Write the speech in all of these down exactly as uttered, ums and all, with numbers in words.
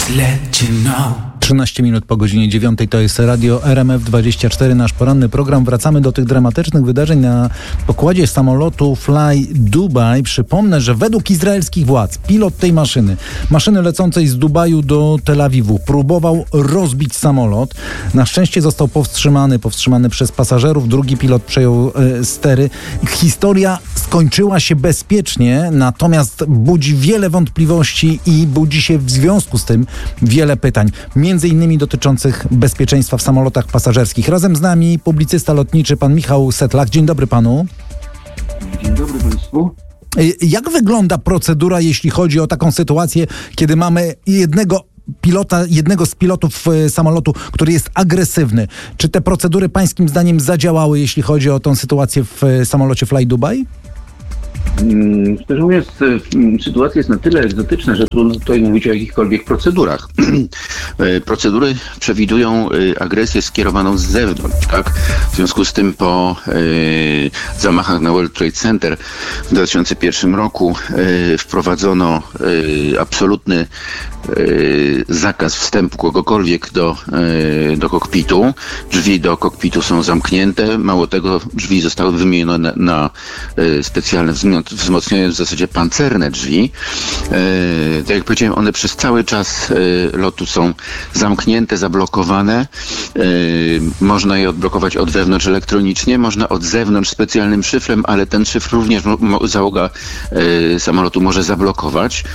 trzynaście minut po godzinie dziewiątej, to jest Radio R M F dwadzieścia cztery, nasz poranny program. Wracamy do tych dramatycznych wydarzeń na pokładzie samolotu Fly Dubai. Przypomnę, że według izraelskich władz pilot tej maszyny, maszyny lecącej z Dubaju do Tel Awiwu, próbował rozbić samolot. Na szczęście został powstrzymany, powstrzymany przez pasażerów. Drugi pilot przejął e, stery. Historia skończyła się bezpiecznie, natomiast budzi wiele wątpliwości i budzi się w związku z tym wiele pytań. Między innymi dotyczących bezpieczeństwa w samolotach pasażerskich. Razem z nami publicysta lotniczy pan Michał Setlak. Dzień dobry panu. Dzień dobry państwu. Jak wygląda procedura, jeśli chodzi o taką sytuację, kiedy mamy jednego pilota, jednego z pilotów samolotu, który jest agresywny? Czy te procedury pańskim zdaniem zadziałały, jeśli chodzi o tą sytuację w samolocie Fly Dubai? Szczerze mówiąc, sytuacja jest na tyle egzotyczna, że trudno tutaj mówić o jakichkolwiek procedurach. Procedury przewidują agresję skierowaną z zewnątrz, tak? W związku z tym po y, zamachach na World Trade Center w dwa tysiące pierwszym roku y, wprowadzono y, absolutny y, zakaz wstępu kogokolwiek do, y, do kokpitu. Drzwi do kokpitu są zamknięte. Mało tego, drzwi zostały wymienione na, na y, specjalne wzmocnione w zasadzie pancerne drzwi. E, tak jak powiedziałem, one przez cały czas e, lotu są zamknięte, zablokowane. E, można je odblokować od wewnątrz elektronicznie, można od zewnątrz specjalnym szyfrem, ale ten szyfr również mo- mo- załoga e, samolotu może zablokować.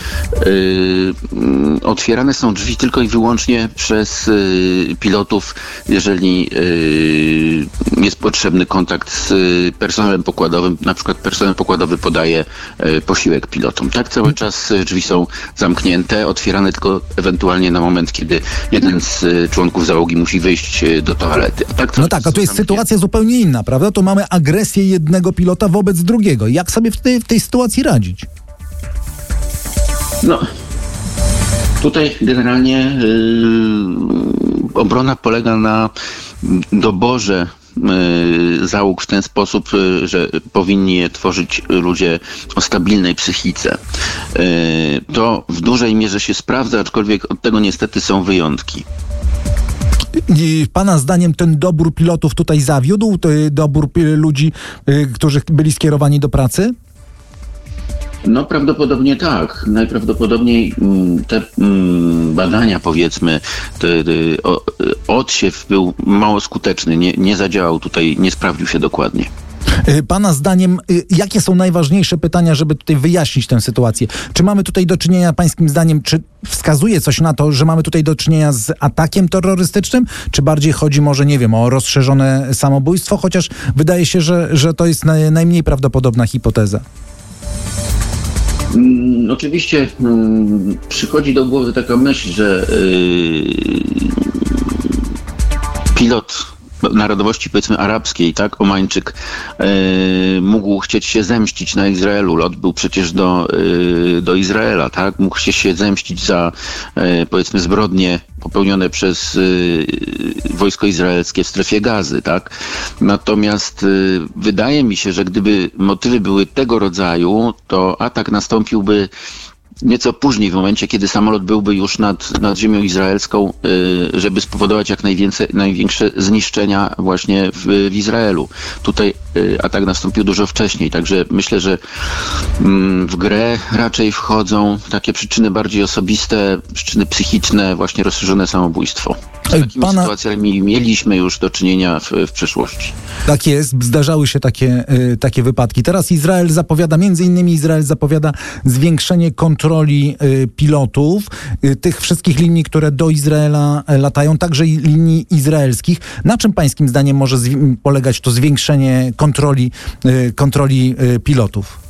E, otwierane są drzwi tylko i wyłącznie przez e, pilotów, jeżeli e, jest potrzebny kontakt z personelem pokładowym, na przykład personel pokładowy podaje posiłek pilotom. Tak, cały czas drzwi są zamknięte, otwierane tylko ewentualnie na moment, kiedy jeden z członków załogi musi wyjść do toalety. A tak, no tak, a tu jest sytuacja zupełnie inna, prawda? To mamy agresję jednego pilota wobec drugiego. Jak sobie w tej, w tej sytuacji radzić? No, tutaj generalnie yy, obrona polega na doborze załóg w ten sposób, że powinni je tworzyć ludzie o stabilnej psychice. To w dużej mierze się sprawdza, aczkolwiek od tego niestety są wyjątki. I pana zdaniem ten dobór pilotów tutaj zawiódł? Dobór ludzi, którzy byli skierowani do pracy? No prawdopodobnie tak. Najprawdopodobniej te badania, powiedzmy, te, te, o, odsiew był mało skuteczny, nie, nie zadziałał tutaj, nie sprawdził się dokładnie. Pana zdaniem, jakie są najważniejsze pytania, żeby tutaj wyjaśnić tę sytuację? Czy mamy tutaj do czynienia, pańskim zdaniem, czy wskazuje coś na to, że mamy tutaj do czynienia z atakiem terrorystycznym? Czy bardziej chodzi może, nie wiem, o rozszerzone samobójstwo? Chociaż wydaje się, że, że to jest naj, najmniej prawdopodobna hipoteza. Hmm, oczywiście hmm, przychodzi do głowy taka myśl, że yy, pilot narodowości, powiedzmy, arabskiej, tak, Omańczyk, yy, mógł chcieć się zemścić na Izraelu. Lot był przecież do, yy, do Izraela, tak? Mógł się, się zemścić za, yy, powiedzmy, zbrodnie popełnione przez yy, wojsko izraelskie w strefie Gazy, tak? Natomiast yy, wydaje mi się, że gdyby motywy były tego rodzaju, to atak nastąpiłby nieco później, w momencie, kiedy samolot byłby już nad, nad ziemią izraelską, y, żeby spowodować jak najwięcej, największe zniszczenia właśnie w, w Izraelu. Tutaj y, atak nastąpił dużo wcześniej, także myślę, że mm, w grę raczej wchodzą takie przyczyny bardziej osobiste, przyczyny psychiczne, właśnie rozszerzone samobójstwo. Z takimi Pana... sytuacjami mieliśmy już do czynienia w, w przeszłości. Tak jest, zdarzały się takie, y, takie wypadki. Teraz Izrael zapowiada, między innymi Izrael zapowiada zwiększenie kontroli y, pilotów, y, tych wszystkich linii, które do Izraela y, latają, także i linii izraelskich. Na czym pańskim zdaniem może zwi- polegać to zwiększenie kontroli, y, kontroli y, pilotów?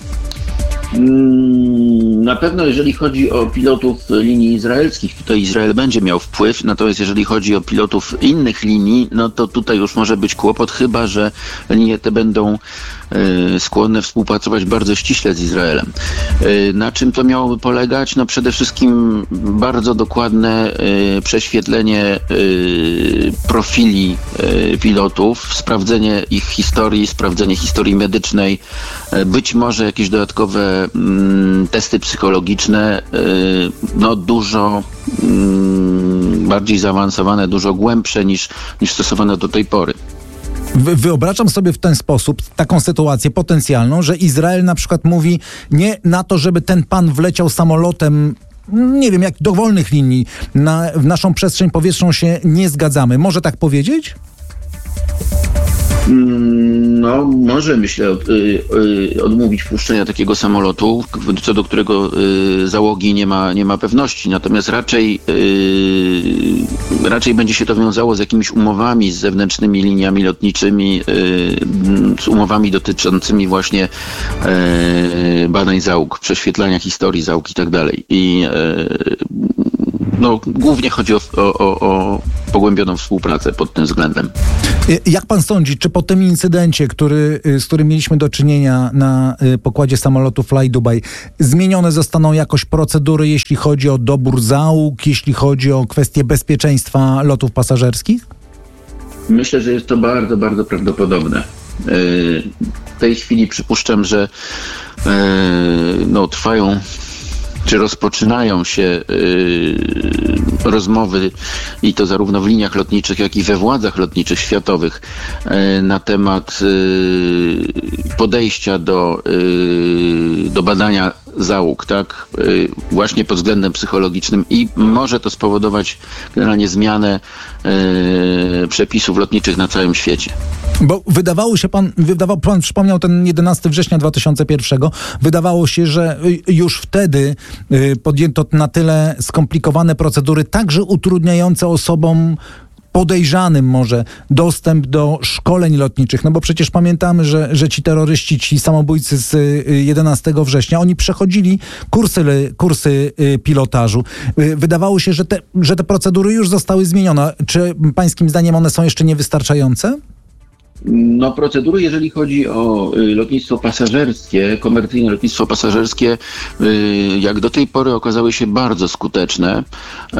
Na pewno jeżeli chodzi o pilotów linii izraelskich, tutaj Izrael będzie miał wpływ, natomiast jeżeli chodzi o pilotów innych linii, no to tutaj już może być kłopot, chyba że linie te będą y, skłonne współpracować bardzo ściśle z Izraelem. Y, na czym to miałoby polegać? No przede wszystkim bardzo dokładne y, prześwietlenie y, profili y, pilotów, sprawdzenie ich historii, sprawdzenie historii medycznej, y, być może jakieś dodatkowe że mm, testy psychologiczne y, no dużo mm, bardziej zaawansowane, dużo głębsze niż, niż stosowane do tej pory. Wyobrażam sobie w ten sposób taką sytuację potencjalną, że Izrael na przykład mówi nie na to, żeby ten pan wleciał samolotem, nie wiem, jak dowolnych linii, na, w naszą przestrzeń powietrzną się nie zgadzamy. Może tak powiedzieć? No, może, myślę, od, y, y, odmówić wpuszczenia takiego samolotu, co do którego y, załogi nie ma, nie ma pewności. Natomiast raczej, y, raczej będzie się to wiązało z jakimiś umowami z zewnętrznymi liniami lotniczymi, y, z umowami dotyczącymi właśnie y, badań załóg, prześwietlania historii załóg i tak dalej. I y, no, głównie chodzi o, o, o pogłębioną współpracę pod tym względem. Jak pan sądzi, czy po tym incydencie, który, z którym mieliśmy do czynienia na pokładzie samolotu Fly Dubai, zmienione zostaną jakoś procedury, jeśli chodzi o dobór załóg, jeśli chodzi o kwestie bezpieczeństwa lotów pasażerskich? Myślę, że jest to bardzo, bardzo prawdopodobne. W tej chwili przypuszczam, że no, trwają czy rozpoczynają się y, rozmowy, i to zarówno w liniach lotniczych, jak i we władzach lotniczych światowych, y, na temat y, podejścia do, y, do badania załóg, tak, y, właśnie pod względem psychologicznym, i może to spowodować generalnie zmianę y, przepisów lotniczych na całym świecie. Bo wydawało się pan, wydawał, pan przypomniał ten jedenastego września dwa tysiące pierwszego, wydawało się, że już wtedy y, podjęto na tyle skomplikowane procedury, także utrudniające osobom podejrzanym może dostęp do szkoleń lotniczych, no bo przecież pamiętamy, że, że ci terroryści, ci samobójcy z jedenastego września, oni przechodzili kursy, kursy pilotażu. Wydawało się, że te, że te procedury już zostały zmienione. Czy pańskim zdaniem one są jeszcze niewystarczające? No, procedury, jeżeli chodzi o y, lotnictwo pasażerskie, komercyjne lotnictwo pasażerskie, y, jak do tej pory okazały się bardzo skuteczne. Y,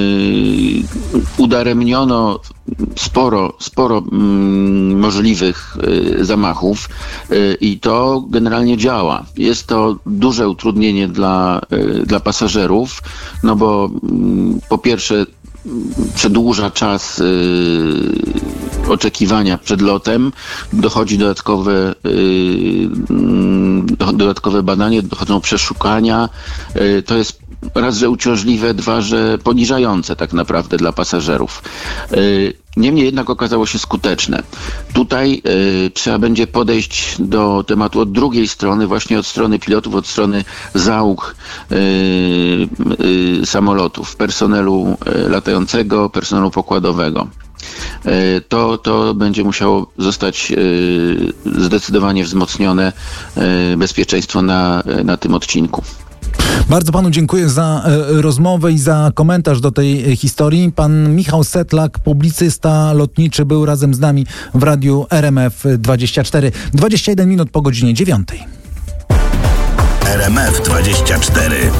udaremniono sporo, sporo mm, możliwych y, zamachów y, i to generalnie działa. Jest to duże utrudnienie dla, y, dla pasażerów, no bo y, po pierwsze przedłuża czas y, oczekiwania przed lotem, dochodzi dodatkowe, y, dodatkowe badanie, dochodzą przeszukania. Y, to jest raz, że uciążliwe, dwa, że poniżające tak naprawdę dla pasażerów. Y, Niemniej jednak okazało się skuteczne. Tutaj y, trzeba będzie podejść do tematu od drugiej strony, właśnie od strony pilotów, od strony załóg y, y, samolotów, personelu y, latającego, personelu pokładowego. Y, to, to będzie musiało zostać y, zdecydowanie wzmocnione y, bezpieczeństwo na, na tym odcinku. Bardzo panu dziękuję za e, rozmowę i za komentarz do tej historii. Pan Michał Setlak, publicysta lotniczy, był razem z nami w radiu R M F dwadzieścia cztery. dwadzieścia jeden minut po godzinie dziewiątej. R M F dwadzieścia cztery.